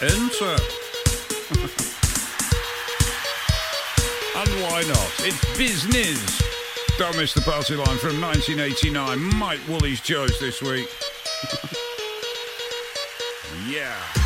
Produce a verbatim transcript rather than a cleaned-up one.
enter. And why not? It's business. Don't miss the party line from nineteen eighty-nine. Mike Woolley's choice this week. Yeah.